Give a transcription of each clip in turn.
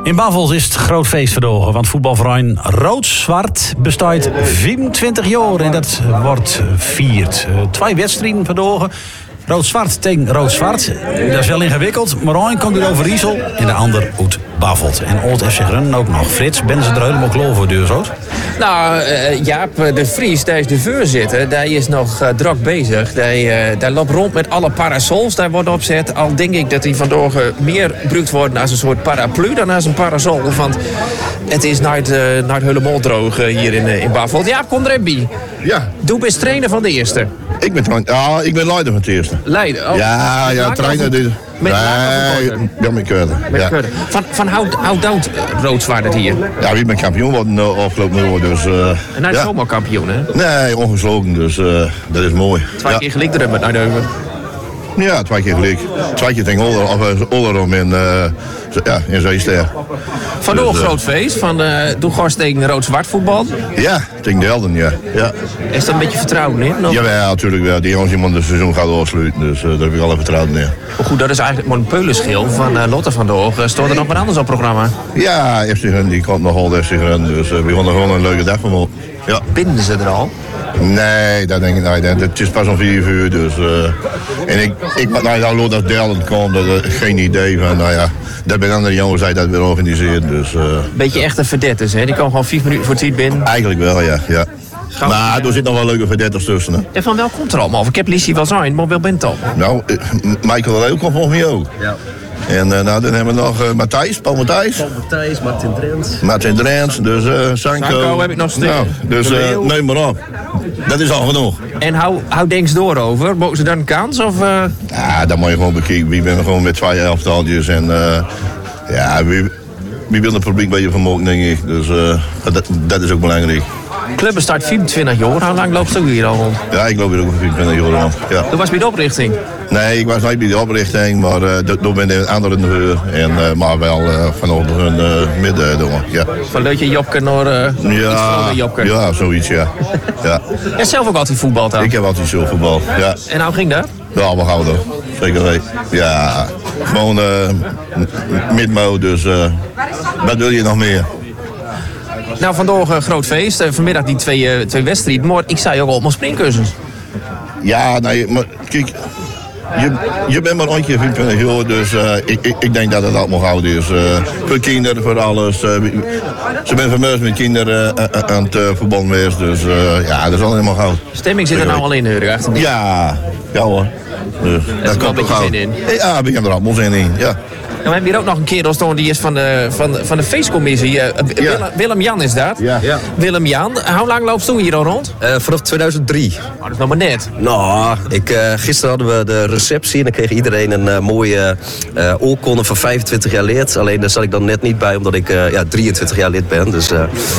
In Baffels is het groot feest verdogen, want voetbalverein Rood-Zwart bestaat 25 jaar en dat wordt vierd. 2 wedstrijden verdogen. Rood-Zwart tegen Rood-Zwart. Dat is wel ingewikkeld, maar één komt er over Riesel en de ander uit Baffelt. En Old FC Grunnen ook nog. Frits, ben ze er helemaal klaar voor deur zo? Nou, Jaap de Vries, daar is de voorzitter. Daar is nog druk bezig. Daar loopt rond met alle parasols. Daar wordt opzet. Al denk ik dat die vandaag meer gebruikt wordt als een soort paraplu dan als een parasol. Want het is nooit helemaal droog hier in Baffelt. Jaap, kom er even bij. Ja. Doe best trainer van de eerste. Ik ben leider van het eerste. Leider? Oh. Ja, trainer. Met ja, met Keurder. Ja. Van how dood Rood-Zwart het hier? Ja, wie ben kampioen worden afgelopen jaar. Dus, en hij is zomaar kampioen, hè? Nee, ongesloten, dus dat is mooi. 2 keer gelijk erin met Nijduiven. Ja, 2 keer gelijk. 2 keer tegen Ollerom in Zeester. Vandaag groot feest van doe Gors tegen Rood-Zwart voetbal. Ja, tegen de Helden, ja. Is dat een beetje vertrouwen in? Ja, natuurlijk wel. Die jongens iemand het seizoen gaat afsluiten, dus daar heb ik alle vertrouwen in. Oh, goed, dat is eigenlijk maar een peulenschil van Lotte vandaag. Stond er nog wat anders op het programma? Ja, FC Grunnen, die komt nog al FC Grunnen, dus we gaan er gewoon een leuke dag van maken. Ja. Binden ze er al? Nee, dat denk ik niet. Het is pas om 4 uur, dus... en ik nou dat Delden komt, geen idee van, dat bij andere jongens die dat weer organiseren, dus... Beetje echte verdetters, hè? Die komen gewoon 4 minuten voor het binnen. Eigenlijk wel, ja. Maar er zit nog wel leuke verdetters tussen, hè. En van welk komt er allemaal? Ik heb Lissie wel zijn, maar wel bent al. Nou, Michael Leeuw komt volgens mij ook. Ja. En dan hebben we nog Paul Matthijs, Martin Drents, dus Sanko heb ik nog steeds. Nou, dus neem maar op. Dat is al genoeg. En hoe denk je erover? Mogen ze dan een kans? Of, Ja, dat moet je gewoon bekijken. Wie ben gewoon met 2 elftalletjes en wie wil het publiek een beetje vermogen, denk ik. Dus dat is ook belangrijk. Club bestaat 24 jaar. Hoe lang loopt het hier al rond? Ja, ik loop hier ook 24 jaar rond. Ja. Toen was bij de oprichting? Nee, ik was niet bij de oprichting, maar toen ben ik een andere deur. Maar wel vanaf hun midden doen. Ja. Van Leutje Jopke naar Jopke? Ja, zoiets, ja. Jij hebt zelf ook altijd voetbald aan? Ik heb altijd zo voetbal, ja. En hoe ging dat? Ja, we gaan er. Zeker weten. Ja, gewoon midmo, dus wat wil je nog meer? Nou, vandaag een groot feest. Vanmiddag die twee wedstrijden. Maar ik zei ook al op springkussens. Ja, nee, maar kijk... Je bent maar een keer 25 jaar, dus ik denk dat het allemaal goud is. Voor kinderen, voor alles. Ze zijn vermeurd met kinderen aan het voetbal geweest, dus dat is allemaal goud. Stemming zit er nou al in, achter. Ja hoor. Dus, dat komt wel een beetje zin in. Ja, ik heb er allemaal zin in, ja. En we hebben hier ook nog een kerel staan, die is van de feestcommissie. Willem-Jan is dat. Ja. Willem-Jan, hoe lang loopt je hier al rond? Vanaf 2003. Oh, dat is nog maar net. Nou, gisteren hadden we de receptie en dan kreeg iedereen een mooie oorkonde van 25 jaar lid. Alleen daar zat ik dan net niet bij, omdat ik 23 jaar lid ben. Dus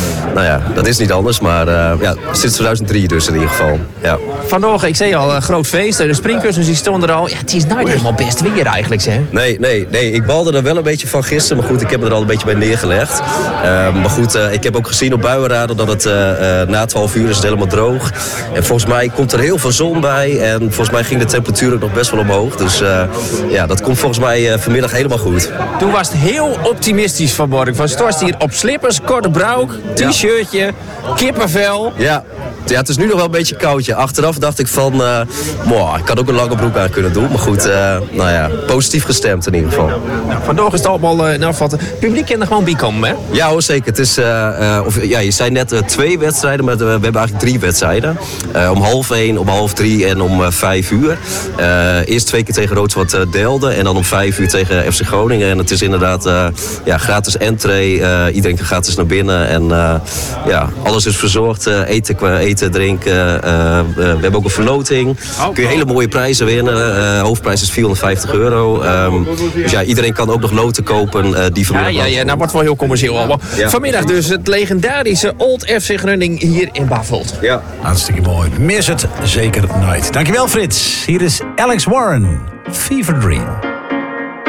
dat is niet anders. Maar sinds 2003 dus in ieder geval. Ja. Vandaag, ik zei al, groot feest. De springkussens die stonden er al. Ja, het is nou helemaal best weer eigenlijk, hè? Nee. Ik balde er wel een beetje van gisteren. Maar goed, ik heb me er al een beetje bij neergelegd. Maar goed, ik heb ook gezien op buienradar dat het na 12 uur is het helemaal droog. En volgens mij komt er heel veel zon bij. En volgens mij ging de temperatuur ook nog best wel omhoog. Dus dat komt volgens mij vanmiddag helemaal goed. Toen was het heel optimistisch vanmorgen. Van Storst hier op slippers, korte broek, t-shirtje, kippenvel. Ja, het is nu nog wel een beetje koudje. Achteraf dacht ik van, ik had ook een lange broek aan kunnen doen. Maar goed, positief gestemd in ieder geval. Nou, vandaag is het allemaal het publiek kan er gewoon bij komen, hè? Ja hoor, zeker. Het is, je zei net 2 wedstrijden, maar we hebben eigenlijk 3 wedstrijden. Om 12:30, om 2:30 en om 5 uur. Eerst 2 keer tegen Rood-Zwart Delden en dan om 5 uur tegen FC Groningen. En het is inderdaad gratis entree. Iedereen kan gratis naar binnen. En alles is verzorgd. Eten, drinken. We hebben ook een verloting. Kun je hele mooie prijzen winnen. Hoofdprijs is €450. Dus iedereen kan ook nog loten kopen die vanmiddag... Ja, nou wordt wel heel commercieel allemaal. Ja. Vanmiddag dus het legendarische Old FC Groningen hier in Baffelt. Ja. Hartstikke mooi. Mis het zeker nooit. Dankjewel Frits. Hier is Alex Warren. Fever Dream.